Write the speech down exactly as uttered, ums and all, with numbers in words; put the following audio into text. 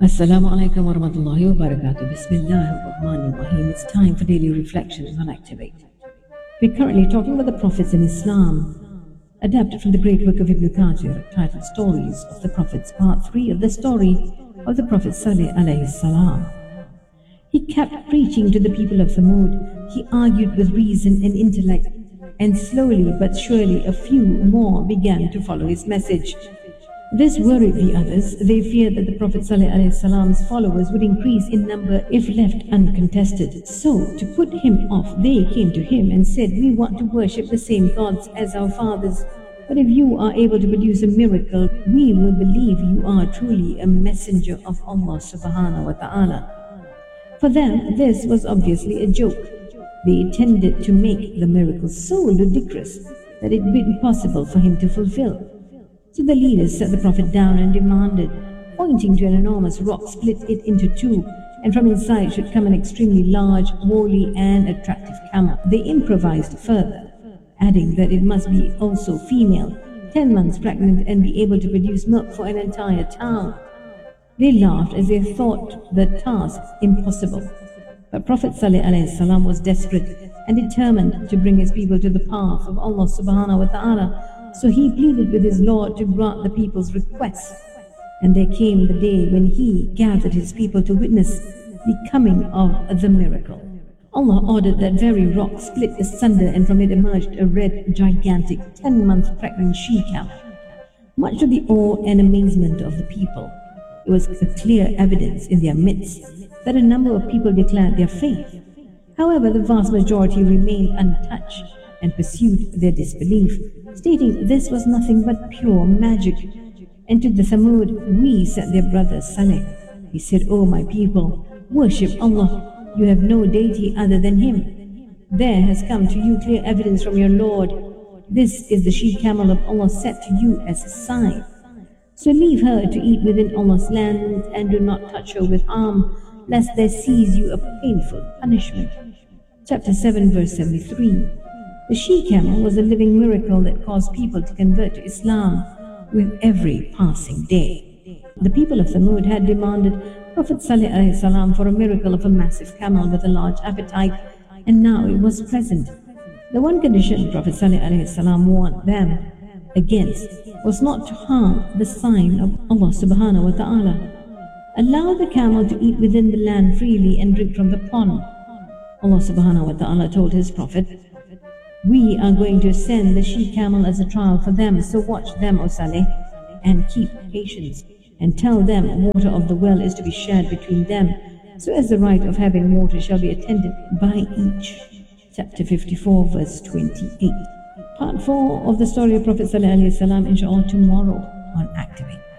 Assalamu alaikum wa rahmatullahi wa barakatuh. Bismillahir Rahmanir Rahim. It's time for daily reflections on Activate. We're currently talking about the prophets in Islam, adapted from the great work of Ibn Kathir, titled Stories of the Prophets, part three of the story of the Prophet Salih alayhi salam. He kept preaching to the people of Thamud. He argued with reason and intellect, and slowly but surely a few more began to follow his message. This worried the others. They feared that the Prophet ﷺ's followers would increase in number if left uncontested. So, to put him off, they came to him and said, "We want to worship the same gods as our fathers. But if you are able to produce a miracle, we will believe you are truly a messenger of Allah subhanahu wa ta'ala." For them, this was obviously a joke. They intended to make the miracle so ludicrous that it would be impossible for him to fulfill. So the leaders set the Prophet down and demanded, pointing to an enormous rock, split it into two, and from inside should come an extremely large, woolly and attractive camel. They improvised further, adding that it must be also female, ten months pregnant, and be able to produce milk for an entire town. They laughed as they thought the task impossible. But Prophet Salih alayhi salam was desperate and determined to bring his people to the path of Allah subhanahu wa ta'ala. So he pleaded with his Lord to grant the people's requests. And there came the day when he gathered his people to witness the coming of the miracle. Allah ordered that very rock split asunder, and from it emerged a red, gigantic, ten-month pregnant she-cow. Much to the awe and amazement of the people, it was a clear evidence in their midst that a number of people declared their faith. However, the vast majority remained untouched and pursued their disbelief, stating this was nothing but pure magic. And to the Thamud, we said their brother Saleh. He said, "O my people, worship Allah. You have no deity other than Him. There has come to you clear evidence from your Lord. This is the she-camel of Allah set to you as a sign. So leave her to eat within Allah's land and do not touch her with harm, lest there seize you a painful punishment." Chapter seven, verse seventy-three. The she-camel was a living miracle that caused people to convert to Islam with every passing day. The people of Thamud had demanded Prophet Salih alayhi salam for a miracle of a massive camel with a large appetite, and now it was present. The one condition Prophet Salih alayhi salam warned them against was not to harm the sign of Allah subhanahu wa ta'ala. Allow the camel to eat within the land freely and drink from the pond. Allah subhanahu wa ta'ala told his Prophet, "We are going to send the she-camel as a trial for them, so watch them, O Saleh, and keep patience, and tell them water of the well is to be shared between them, so as the right of having water shall be attended by each." Chapter fifty-four, verse twenty-eight. Part four of the story of Prophet Salih alayhi salam, inshallah, tomorrow on Activate.